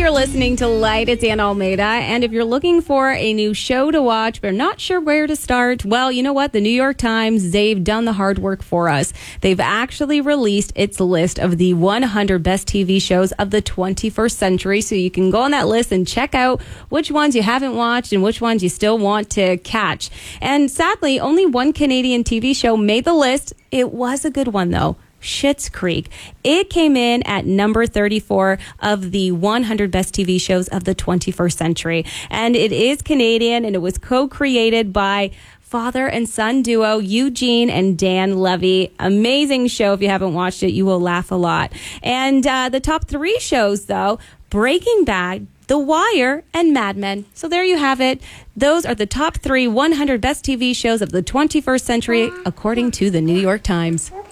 You're listening to Light. It's Ann Almeida. And if you're looking for a new show to watch, but not sure where to start, well, you know what? The New York Times, they've done the hard work for us. They've actually released its list of the 100 best TV shows of the 21st century. So you can go on that list and check out which ones you haven't watched and which ones you still want to catch. And sadly, only one Canadian TV show made the list. It was a good one, though. Schitt's Creek. It came in at number 34 of the 100 best TV shows of the 21st century. And it is Canadian, and it was co-created by father and son duo Eugene and Dan Levy. Amazing show. If you haven't watched it, you will laugh a lot. And the top three shows, though, Breaking Bad, The Wire, and Mad Men. So there you have it. Those are the top 100 best TV shows of the 21st century, according to the New York Times.